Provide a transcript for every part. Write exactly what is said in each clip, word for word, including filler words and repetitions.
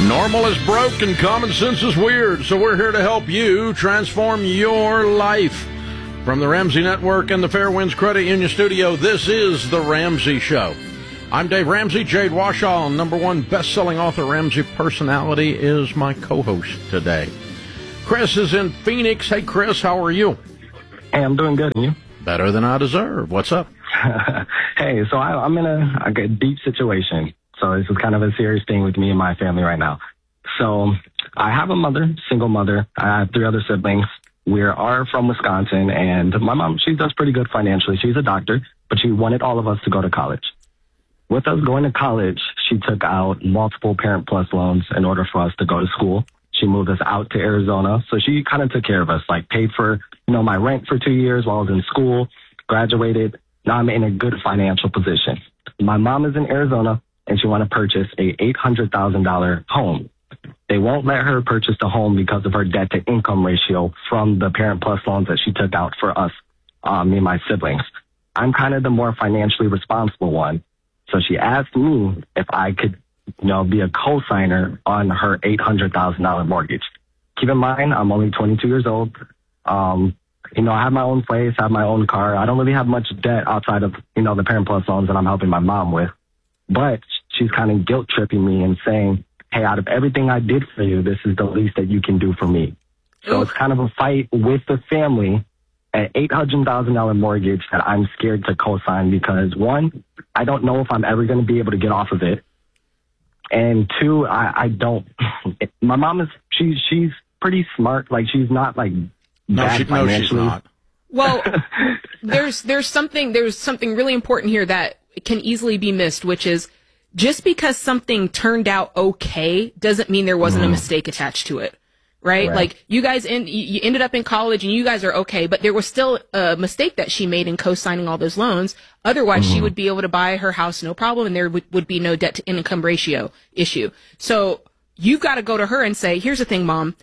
Normal is broke and common sense is weird, so we're here to help you transform your life. From the Ramsey Network and the Fairwinds Credit Union Studio, this is The Ramsey Show. I'm Dave Ramsey. Jade Warshaw, number one best-selling author, Ramsey Personality, is my co-host today. Chris is in Phoenix. Hey, Chris, how are you? Hey, I'm doing good. And you? Better than I deserve. What's up? Hey, so I, I'm in a, a deep situation. So this is kind of a serious thing with me and my family right now. So I have a mother, single mother. I have three other siblings. We are from Wisconsin, and my mom, she does pretty good financially. She's a doctor, but she wanted all of us to go to college. With us going to college, she took out multiple Parent Plus loans in order for us to go to school. She moved us out to Arizona. So she kind of took care of us, like paid for, you know, my rent for two years while I was in school, graduated. Now I'm in a good financial position. My mom is in Arizona, and she want to purchase a eight hundred thousand dollars home. They won't let her purchase the home because of her debt-to-income ratio from the Parent Plus loans that she took out for us, um, me and my siblings. I'm kind of the more financially responsible one. So she asked me if I could, you know, be a co-signer on her eight hundred thousand dollars mortgage. Keep in mind, I'm only twenty-two years old. Um, you know, I have my own place, I have my own car. I don't really have much debt outside of, you know, the Parent Plus loans that I'm helping my mom with. But she's kind of guilt-tripping me and saying, hey, out of everything I did for you, this is the least that you can do for me. So Ooh. It's kind of a fight with the family, an eight hundred thousand dollars mortgage that I'm scared to co-sign because, one, I don't know if I'm ever going to be able to get off of it. And two, I, I don't, my mom is, she, she's pretty smart. Like, she's not like no, bad she, financially. No, she's not. Well, there's, there's something, there's something really important here that can easily be missed, which is just because something turned out okay doesn't mean there wasn't mm. a mistake attached to it. Right? right. Like you guys in, you ended up in college and you guys are okay, but there was still a mistake that she made in co-signing all those loans. Otherwise mm-hmm. she would be able to buy her house no problem and there would, would be no debt to income ratio issue. So you've got to go to her and say, here's the thing, Mom.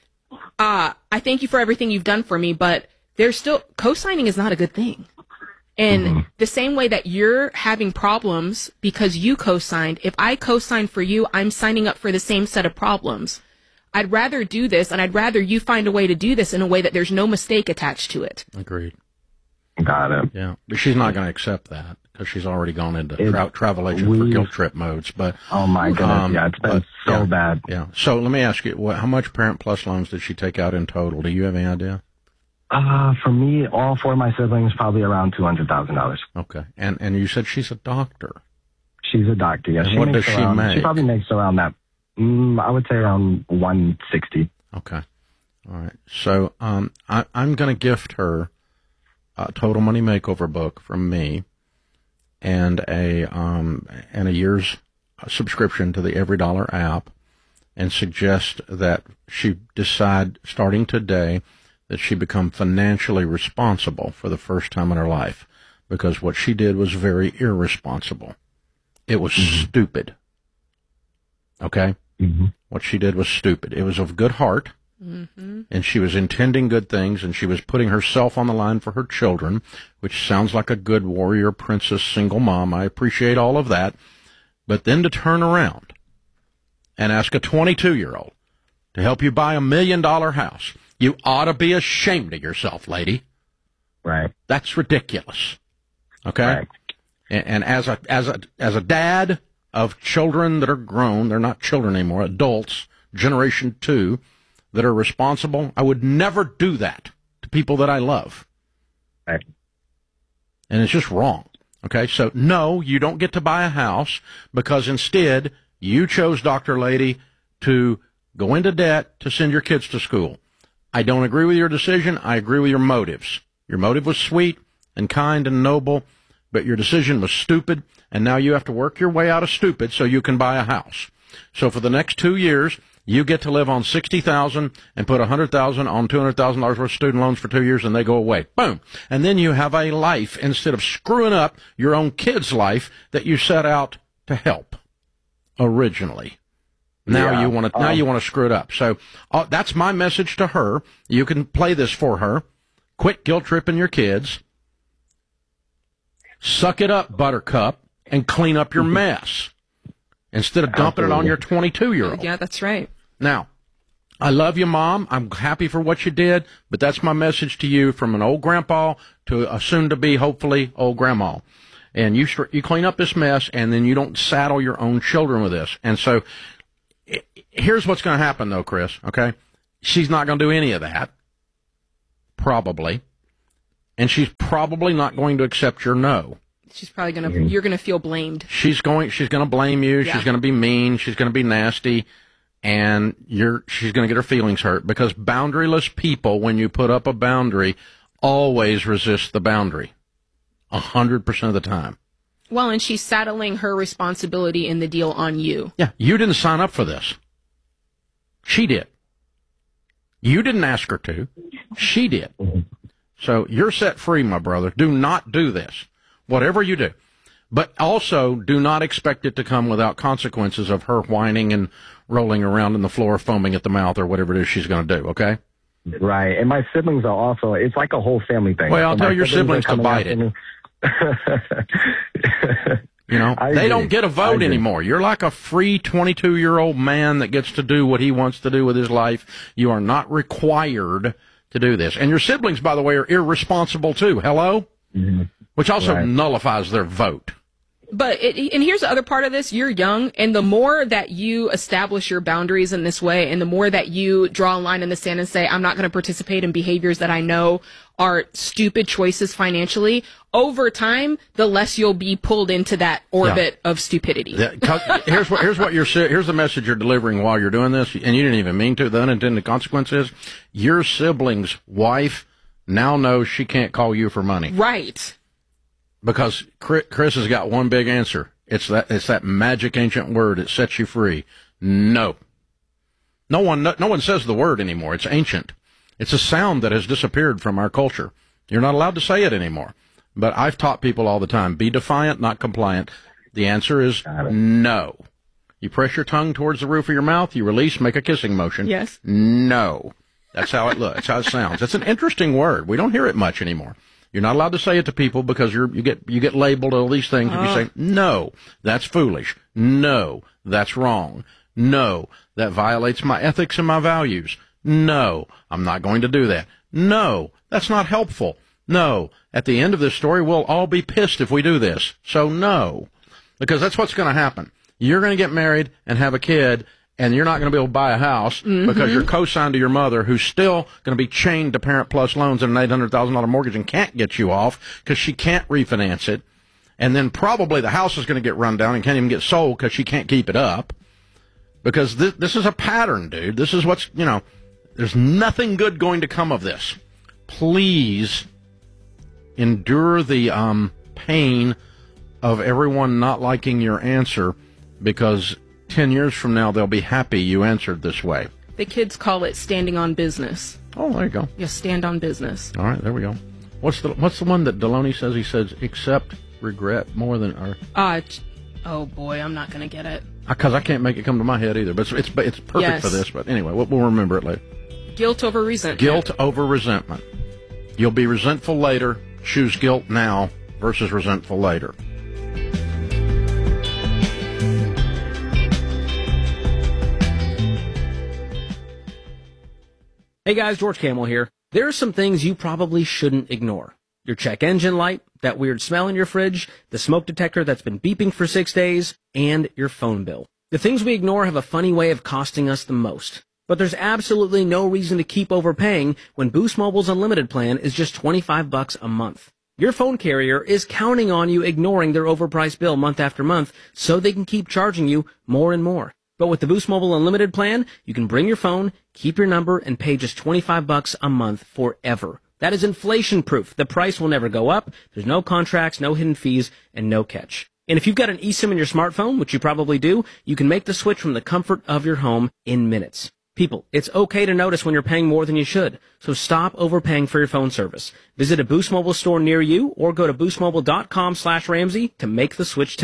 Uh, I thank you for everything you've done for me, but there's still co-signing is not a good thing. And mm-hmm. the same way that you're having problems because you co-signed, if I co-sign for you, I'm signing up for the same set of problems. I'd rather do this, and I'd rather you find a way to do this in a way that there's no mistake attached to it. Agreed. Got it. Yeah, but she's not going to accept that because she's already gone into tra- travel agent for guilt trip modes. But oh my goodness, um, yeah, it's been but, so yeah, bad. Yeah. So let me ask you, what, how much Parent Plus loans did she take out in total? Do you have any idea? Uh, for me, all four of my siblings, probably around two hundred thousand dollars. Okay, and and you said she's a doctor. She's a doctor. Yes. And she what does around, she make? She probably makes around that. Mm, I would say around one sixty. Okay. All right. So um, I, I'm going to gift her a Total Money Makeover book from me and a um, and a year's subscription to the Every Dollar app and suggest that she decide starting today that she become financially responsible for the first time in her life because what she did was very irresponsible. It was mm-hmm. stupid. Okay? Mm-hmm. What she did was stupid. It was of good heart, mm-hmm. and she was intending good things, and she was putting herself on the line for her children, which sounds like a good warrior, princess, single mom. I appreciate all of that. But then to turn around and ask a twenty-two-year-old to help you buy a million-dollar house, you ought to be ashamed of yourself, lady. Right. That's ridiculous. Okay? Right. And, and as a as a as a dad of children that are grown, they're not children anymore, adults, generation two, that are responsible, I would never do that to people that I love. Right. And it's just wrong. Okay, so no, you don't get to buy a house because instead you chose, Doctor Lady, to go into debt to send your kids to school. I don't agree with your decision. I agree with your motives. Your motive was sweet and kind and noble, but your decision was stupid, and now you have to work your way out of stupid so you can buy a house. So for the next two years, you get to live on sixty thousand dollars and put one hundred thousand dollars on two hundred thousand dollars worth of student loans for two years, and they go away. Boom. And then you have a life instead of screwing up your own kid's life that you set out to help originally. Now yeah, you want to. Um, now you want to screw it up. So uh, that's my message to her. You can play this for her. Quit guilt tripping your kids. Suck it up, Buttercup, and clean up your mess. instead of dumping Absolutely. it on your twenty-two-year-old. Yeah, that's right. Now, I love you, Mom. I'm happy for what you did, but that's my message to you from an old grandpa to a soon-to-be, hopefully, old grandma. And you you clean up this mess, and then you don't saddle your own children with this. And so it, here's what's going to happen, though, Chris, okay? She's not going to do any of that, probably. And she's probably not going to accept your no. She's probably going to, you're going to feel blamed. She's going, she's going to blame you. Yeah. She's going to be mean. She's going to be nasty. And you're, she's going to get her feelings hurt because boundaryless people, when you put up a boundary, always resist the boundary. A hundred percent of the time. Well, and she's saddling her responsibility in the deal on you. Yeah, you didn't sign up for this. She did. You didn't ask her to. She did. So you're set free, my brother. Do not do this. Whatever you do. But also, do not expect it to come without consequences of her whining and rolling around on the floor, foaming at the mouth, or whatever it is she's going to do, okay? Right. And my siblings are also, it's like a whole family thing. Well, I'll So tell my your siblings to are coming bite after it. me. You know, I they agree. don't get a I vote agree. anymore. You're like a free twenty-two-year-old man that gets to do what he wants to do with his life. You are not required to do this. And your siblings, by the way, are irresponsible too. Hello? Mm-hmm. Which also Right. nullifies their vote. But, it, and here's the other part of this, you're young, and the more that you establish your boundaries in this way, and the more that you draw a line in the sand and say, I'm not going to participate in behaviors that I know are stupid choices financially, over time, the less you'll be pulled into that orbit yeah. of stupidity. The, 'cause here's what, here's what you're, here's the message you're delivering while you're doing this, and you didn't even mean to. The unintended consequence is your sibling's wife now knows she can't call you for money. Right. Because Chris has got one big answer. It's that it's that magic ancient word. It sets you free. No. No one no, no one says the word anymore. It's ancient. It's a sound that has disappeared from our culture. You're not allowed to say it anymore. But I've taught people all the time, be defiant, not compliant. The answer is no. You press your tongue towards the roof of your mouth, you release, make a kissing motion. Yes. No. That's how it looks. That's how it sounds. It's an interesting word. We don't hear it much anymore. You're not allowed to say it to people because you're, you get, you get labeled all these things. If you say, no, that's foolish. No, that's wrong. No, that violates my ethics and my values. No, I'm not going to do that. No, that's not helpful. No, at the end of this story, we'll all be pissed if we do this. So no, because that's what's going to happen. You're going to get married and have a kid, and you're not going to be able to buy a house mm-hmm. because you're co-signed to your mother, who's still going to be chained to Parent Plus loans and an eight hundred thousand dollars mortgage and can't get you off because she can't refinance it. And then probably the house is going to get run down and can't even get sold because she can't keep it up. Because this, this is a pattern, dude. This is what's, you know, there's nothing good going to come of this. Please endure the um, pain of everyone not liking your answer, because ten years from now, they'll be happy you answered this way. The kids call it standing on business. Oh, there you go. You stand on business. All right, there we go. What's the What's the one that Deloney says? He says, accept regret more than... Or, uh, oh, boy, I'm not going to get it. Because I, I can't make it come to my head either. But it's it's, it's perfect yes. for this. But anyway, we'll, we'll remember it later. Guilt over resentment. Guilt over resentment. You'll be resentful later. Choose guilt now versus resentful later. Hey guys, George Camel here. There are some things you probably shouldn't ignore. Your check engine light, that weird smell in your fridge, the smoke detector that's been beeping for six days, and your phone bill. The things we ignore have a funny way of costing us the most. But there's absolutely no reason to keep overpaying when Boost Mobile's unlimited plan is just twenty-five bucks a month. Your phone carrier is counting on you ignoring their overpriced bill month after month so they can keep charging you more and more. But with the Boost Mobile Unlimited plan, you can bring your phone, keep your number, and pay just twenty-five bucks a month forever. That is inflation proof. The price will never go up. There's no contracts, no hidden fees, and no catch. And if you've got an eSIM in your smartphone, which you probably do, you can make the switch from the comfort of your home in minutes. People, it's okay to notice when you're paying more than you should, so stop overpaying for your phone service. Visit a Boost Mobile store near you or go to boostmobile.com slash Ramsey to make the switch today.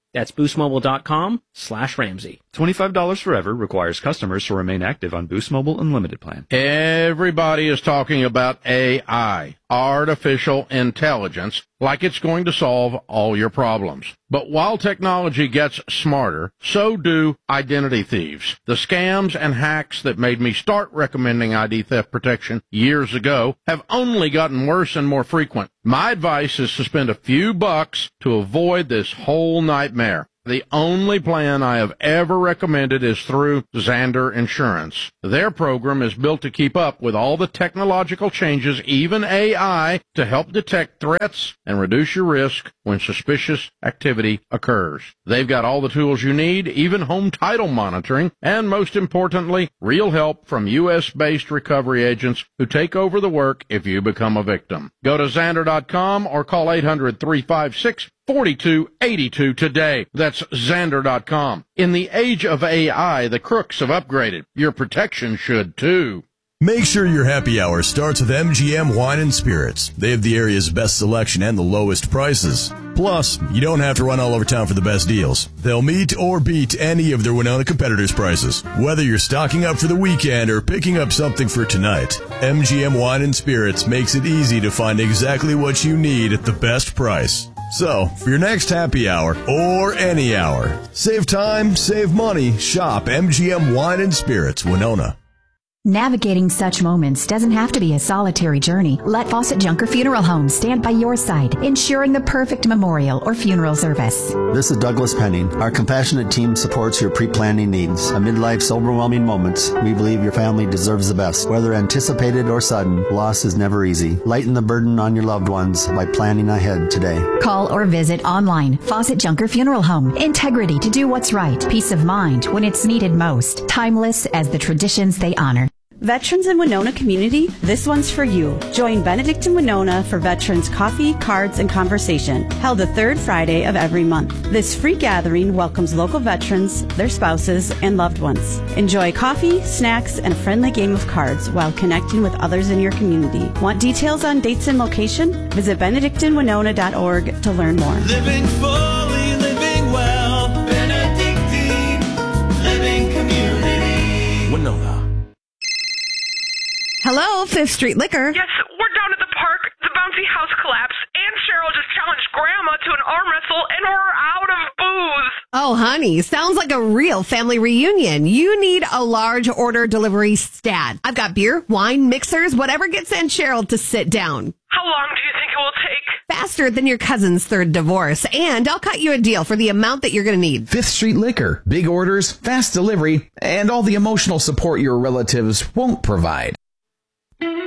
That's boostmobile.com slash Ramsey. twenty-five dollars forever requires customers to remain active on Boost Mobile Unlimited plan. Everybody is talking about A I, artificial intelligence, like it's going to solve all your problems. But while technology gets smarter, so do identity thieves. The scams and hacks that made me start recommending I D theft protection years ago have only gotten worse and more frequent. My advice is to spend a few bucks to avoid this whole nightmare. The only plan I have ever recommended is through Zander Insurance. Their program is built to keep up with all the technological changes, even A I, to help detect threats and reduce your risk when suspicious activity occurs. They've got all the tools you need, even home title monitoring, and most importantly, real help from U S-based recovery agents who take over the work if you become a victim. Go to Zander dot com or call eight hundred, three five six, four two eight two today. That's Zander dot com. In the age of A I, the crooks have upgraded. Your protection should too. Make sure your happy hour starts with M G M Wine and Spirits. They have the area's best selection and the lowest prices. Plus, you don't have to run all over town for the best deals. They'll meet or beat any of their Winona competitors' prices. Whether you're stocking up for the weekend or picking up something for tonight, M G M Wine and Spirits makes it easy to find exactly what you need at the best price. So, for your next happy hour, or any hour, save time, save money, shop M G M Wine and Spirits, Winona. Navigating such moments doesn't have to be a solitary journey. Let Fawcett Junker Funeral Home stand by your side, ensuring the perfect memorial or funeral service. This is Douglas Penning. Our compassionate team supports your pre-planning needs. Amid life's overwhelming moments, we believe your family deserves the best. Whether anticipated or sudden, loss is never easy. Lighten the burden on your loved ones by planning ahead today. Call or visit online. Fawcett Junker Funeral Home. Integrity to do what's right. Peace of mind when it's needed most. Timeless as the traditions they honor. Veterans in Winona community, this one's for you. Join Benedict in Winona for Veterans Coffee, Cards, and Conversation, held the third Friday of every month. This free gathering welcomes local veterans, their spouses, and loved ones. Enjoy coffee, snacks, and a friendly game of cards while connecting with others in your community. Want details on dates and location? Visit benedictine winona dot org to learn more. Living fully, living well, Benedictine Living Community. Winona. Hello, Fifth Street Liquor. Yes, we're down at the park. The bouncy house collapsed, and Cheryl just challenged Grandma to an arm wrestle, and we're out of booze. Oh, honey, sounds like a real family reunion. You need a large order delivery stat. I've got beer, wine, mixers, whatever gets Aunt Cheryl to sit down. How long do you think it will take? Faster than your cousin's third divorce, and I'll cut you a deal for the amount that you're going to need. Fifth Street Liquor. Big orders, fast delivery, and all the emotional support your relatives won't provide.